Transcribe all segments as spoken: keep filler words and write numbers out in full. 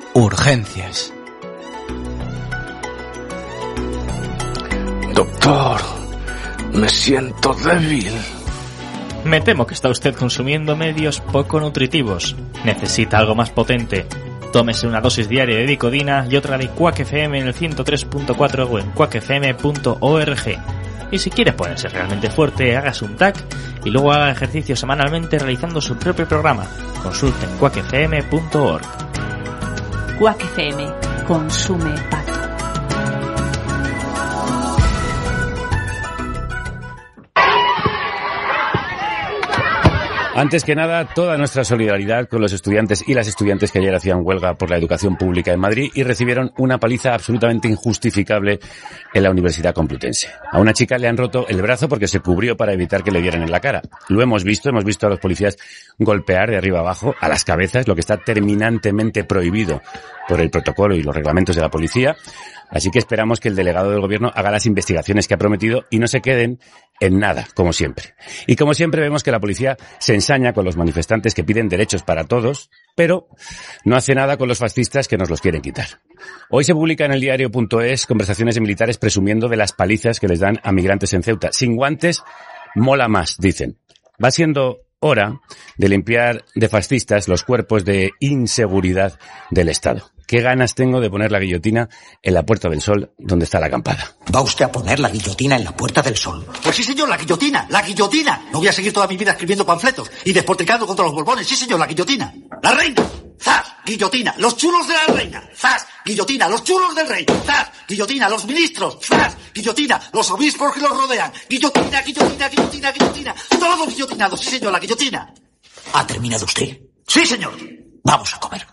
Urgencias. Doctor, me siento débil. Me temo que está usted consumiendo medios poco nutritivos. Necesita algo más potente. Tómese una dosis diaria de Dicodina y otra de Quack F M en el ciento tres punto cuatro o en quack f m punto org. Y si quiere ponerse realmente fuerte, hágase un T A C y luego haga ejercicio semanalmente realizando su propio programa. Consulte en quack f m punto org. Quack F M. Consume pato. Antes que nada, toda nuestra solidaridad con los estudiantes y las estudiantes que ayer hacían huelga por la educación pública en Madrid y recibieron una paliza absolutamente injustificable en la Universidad Complutense. A una chica le han roto el brazo porque se cubrió para evitar que le dieran en la cara. Lo hemos visto, hemos visto a los policías golpear de arriba abajo a las cabezas, lo que está terminantemente prohibido por el protocolo y los reglamentos de la policía. Así que esperamos que el delegado del gobierno haga las investigaciones que ha prometido y no se queden en nada, como siempre. Y como siempre vemos que la policía se ensaña con los manifestantes que piden derechos para todos, pero no hace nada con los fascistas que nos los quieren quitar. Hoy se publica en el diario punto es conversaciones de militares presumiendo de las palizas que les dan a migrantes en Ceuta. Sin guantes, mola más, dicen. Va siendo hora de limpiar de fascistas los cuerpos de inseguridad del Estado. Qué ganas tengo de poner la guillotina en la Puerta del Sol, donde está la acampada. ¿Va usted a poner la guillotina en la Puerta del Sol? Pues sí, señor, la guillotina, la guillotina. No voy a seguir toda mi vida escribiendo panfletos y despotricando contra los borbones. Sí, señor, la guillotina. La reina. ¡Zas! Guillotina. Los chulos de la reina. ¡Zas! Guillotina. Los chulos del rey. ¡Zas! Guillotina. Los ministros. ¡Zas! Guillotina. Los obispos que los rodean. Guillotina, guillotina, guillotina, guillotina. Todos guillotinados. Sí, señor, la guillotina. ¿Ha terminado usted? Sí, señor. Vamos a comer.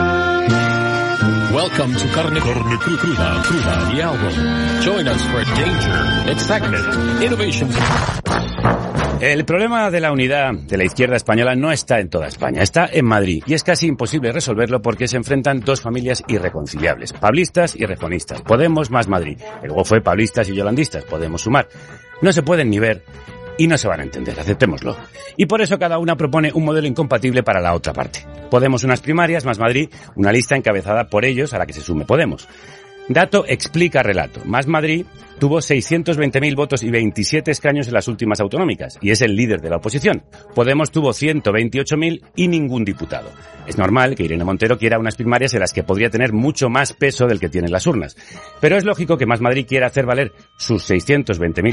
Welcome to Carne, Carne Cruda, Cruda, the album. Join us for danger, excitement, innovations. El problema de la unidad de la izquierda española no está en toda España, está en Madrid. Y es casi imposible resolverlo porque se enfrentan dos familias irreconciliables, pablistas y rejonistas. Podemos más Madrid. El luego fue pablistas y yolandistas, Podemos sumar. No se pueden ni ver y no se van a entender, aceptémoslo. Y por eso cada una propone un modelo incompatible para la otra parte. Podemos unas primarias, más Madrid, una lista encabezada por ellos a la que se sume Podemos. Dato explica relato. Más Madrid tuvo seiscientos veinte mil votos y veintisiete escaños en las últimas autonómicas y es el líder de la oposición. Podemos tuvo ciento veintiocho mil y ningún diputado. Es normal que Irene Montero quiera unas primarias en las que podría tener mucho más peso del que tienen las urnas. Pero es lógico que Más Madrid quiera hacer valer sus seiscientos veinte mil